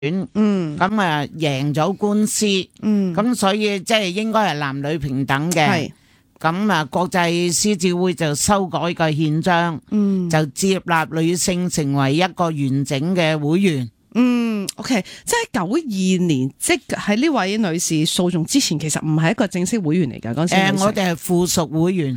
咁啊贏咗官司，咁所以即係應該係男女平等嘅。咁啊，國際獅子會就修改個憲章，就接納女性成為一個完整嘅會員。 OK， 即係92年，即喺呢位女士訴訟之前，其實唔係一個正式會員嚟㗎。嗰時我哋係附屬會員。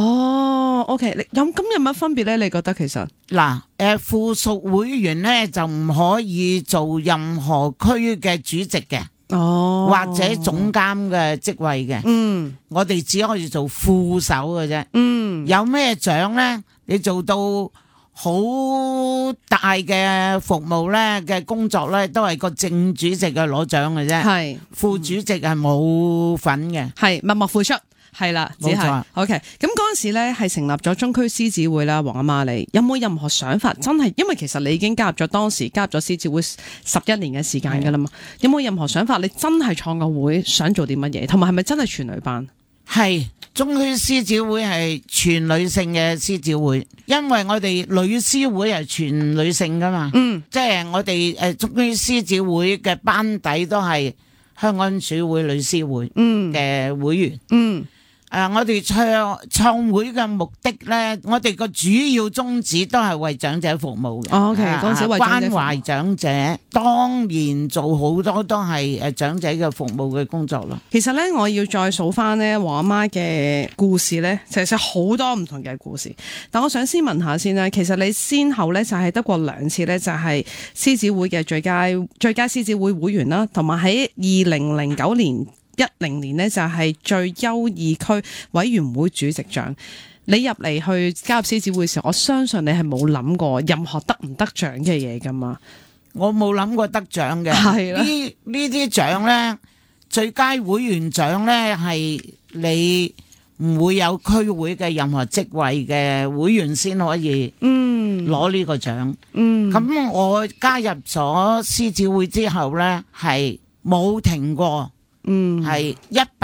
OK， 咁有乜分別咧？你覺得其實嗱，附屬會員咧就唔可以做任何區嘅主席嘅，或者總監嘅職位嘅。我哋只可以做副手嘅啫。有咩獎咧？你做到好大嘅服務咧嘅工作咧，都係個正主席嘅攞獎嘅啫，副主席係冇份嘅， 係默默付出，係啦，只係 OK。咁嗰陣時咧係成立咗中區獅子會啦，黃阿媽你有冇任何想法？真係因為其實你已經加入咗獅子會11年嘅時間噶啦嘛，有冇任何想法？你真係創個會想做啲乜嘢？同埋係咪真係全女班？ 係中區獅子會係全女性嘅獅子會，因為我哋女獅會係全女性噶嘛，即係我哋中區獅子會嘅班底都係香港鼠會女獅會嘅會員。我哋創會嘅目的咧，我哋個主要宗旨都係為長者服務嘅。 OK， 嗰陣時為關懷長者，當然做好多都係長者嘅服務嘅工作咯。 其實咧，我要再數翻咧黃阿媽嘅故事咧，其實好多唔同嘅故事。但我想先問下先啦，其實你先後咧就係得過2次咧，就係獅子會嘅最佳獅子會會員啦，同埋喺2009年。10年呢，就係最優異區委員會主席獎。你入嚟去加入獅子會嘅時候，我相信你係冇諗過任何得唔得獎嘅嘢噶嘛？ 我冇諗過得獎嘅。係啦，呢啲獎呢，最佳會員獎呢，係你唔會有區會嘅任何職位嘅會員先可以攞呢個獎。咁我加入咗獅子會之後呢，係冇停過。係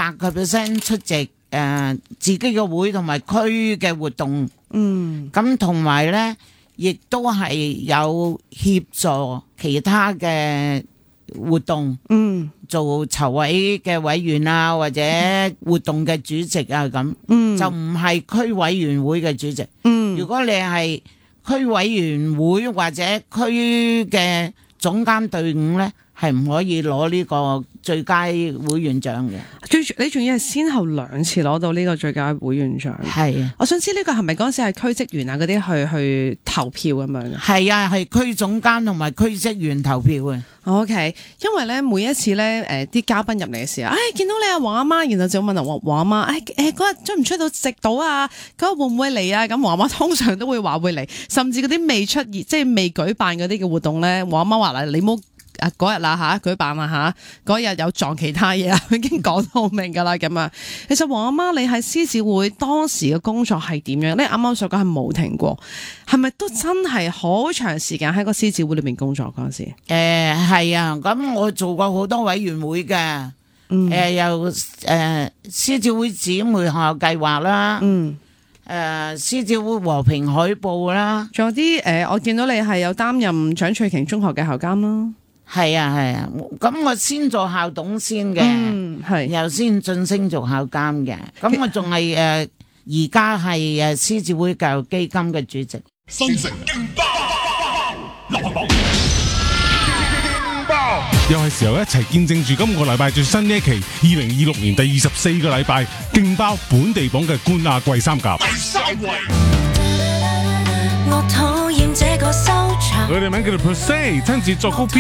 100% 出席自己嘅會同埋區嘅活動，咁同埋咧，亦都係有協助其他嘅活動，做籌委嘅委員啊，或者活動嘅主席啊，咁，就唔係區委員會嘅主席。如果你係區委員會或者區嘅總監隊伍咧，係唔可以攞呢個最佳會員獎嘅。 你仲要係先後2次攞到呢個最佳會員獎。係啊，我想知呢個係咪嗰陣時係區職員啊嗰啲去投票咁樣？係啊，係區總監同埋區職員投票嘅。OK， 因為咧每一次咧啲嘉賓入嚟嘅時候，見到你啊黃阿媽，然後就問黃阿媽，嗰日出唔出到席到啊？嗰日會唔會嚟啊？咁黃阿媽通常都會話會嚟，甚至嗰啲未出現即係未舉辦嗰啲嘅活動咧，黃阿媽話啦，你冇。嗰日啦舉辦啦嗰日有撞其他嘢已經講到明噶啦咁啊。其實黃阿媽你喺獅子會當時嘅工作係點樣？你啱啱所講係冇停過，係咪都真係好長時間喺個獅子會裏面工作嗰陣時？ 係啊，咁我做過好多委員會嘅，有獅子會姊妹學校計劃啦，獅子會和平海報啦， 仲有啲我見到你係有擔任蔣翠瓊中學嘅校監啦。 係啊，咁我先做校董先嘅，又先晉升做校監嘅，咁我仲係而家係獅子會教育基金嘅主席。新城勁爆，流行榜勁爆， 又係時候一齊見證住今個禮拜最新呢一期2026年第24個禮拜勁爆本地榜嘅冠亞季三甲。第3位，我討厭這個收場。佢哋名叫做 Per Se，親自作曲。